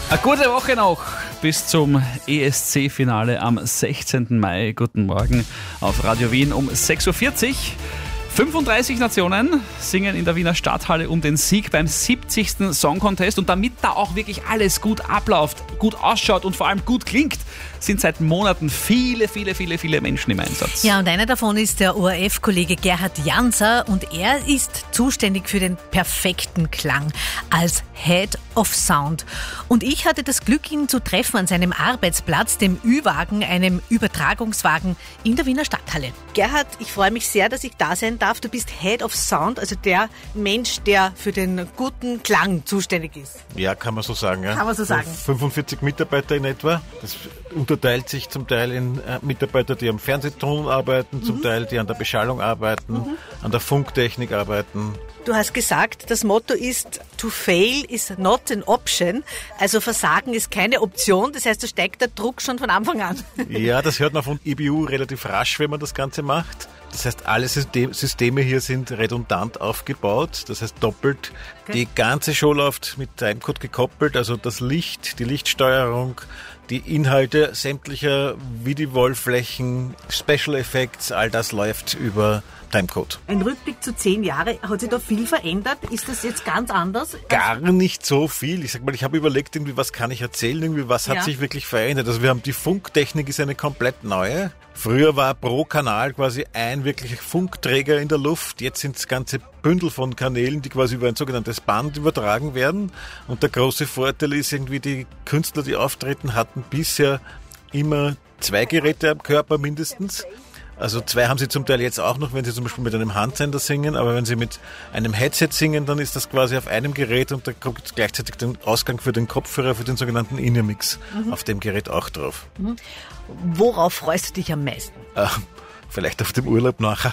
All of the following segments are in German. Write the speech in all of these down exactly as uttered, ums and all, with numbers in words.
Eine gute Woche noch bis zum E S C-Finale am sechzehnten Mai. Guten Morgen auf Radio Wien um sechs Uhr vierzig. fünfunddreißig Nationen singen in der Wiener Stadthalle um den Sieg beim siebzigsten Song Contest. Und damit da auch wirklich alles gut abläuft, gut ausschaut und vor allem gut klingt, sind seit Monaten viele, viele, viele, viele Menschen im Einsatz. Ja, und einer davon ist der O R F-Kollege Gerhard Janser und er ist zuständig für den perfekten Klang als Head of Sound. Und ich hatte das Glück, ihn zu treffen an seinem Arbeitsplatz, dem Ü-Wagen, einem Übertragungswagen in der Wiener Stadthalle. Gerhard, ich freue mich sehr, dass ich da sein darf. Du bist Head of Sound, also der Mensch, der für den guten Klang zuständig ist. Ja, kann man so sagen. Ja. Kann man so sagen. fünfundvierzig Mitarbeiter in etwa. Das unterteilt sich zum Teil in äh, Mitarbeiter, die am Fernsehton arbeiten, mhm. zum Teil, die an der Beschallung arbeiten, mhm. an der Funktechnik arbeiten. Du hast gesagt, das Motto ist, to fail is not an option. Also Versagen ist keine Option. Das heißt, da steigt der Druck schon von Anfang an. Ja, das hört man von I B U relativ rasch, wenn man das Ganze macht. Das heißt, alle Systeme hier sind redundant aufgebaut, das heißt doppelt. Okay. Die ganze Show läuft mit Timecode gekoppelt, also das Licht, die Lichtsteuerung, die Inhalte sämtlicher Videowallflächen, Special Effects, all das läuft über Timecode. Ein Rückblick zu zehn Jahre, hat sich da viel verändert? Ist das jetzt ganz anders? Gar nicht so viel. Ich sag mal, ich habe überlegt, irgendwie, was kann ich erzählen, irgendwie, was hat ja. sich wirklich verändert. Also wir haben die Funktechnik ist eine komplett neue. Früher war pro Kanal quasi ein wirklicher Funkträger in der Luft. Jetzt sind es ganze Bündel von Kanälen, die quasi über ein sogenanntes Band übertragen werden. Und der große Vorteil ist irgendwie, die Künstler, die auftreten, hatten bisher immer zwei Geräte am Körper mindestens. Also zwei haben sie zum Teil jetzt auch noch, wenn sie zum Beispiel mit einem Handsender singen, aber wenn sie mit einem Headset singen, dann ist das quasi auf einem Gerät und da kommt gleichzeitig der Ausgang für den Kopfhörer, für den sogenannten In-Ear-Mix mhm. auf dem Gerät auch drauf. Mhm. Worauf freust du dich am meisten? Äh, vielleicht auf dem Urlaub nachher.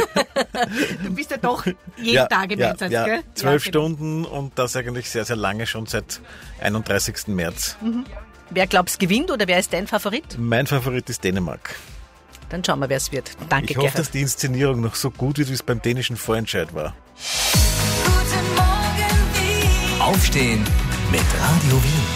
Du bist ja doch jeden ja, Tag im ja, Einsatz, ja, gell? Zwölf ja, genau. Stunden und das eigentlich sehr, sehr lange, schon seit einunddreißigsten März. Mhm. Wer glaubst gewinnt oder wer ist dein Favorit? Mein Favorit ist Dänemark. Dann schauen wir, wer es wird. Danke, Ich hoffe, Gerhard. dass die Inszenierung noch so gut wird, wie es beim dänischen Vorentscheid war. Aufstehen mit Radio Wien.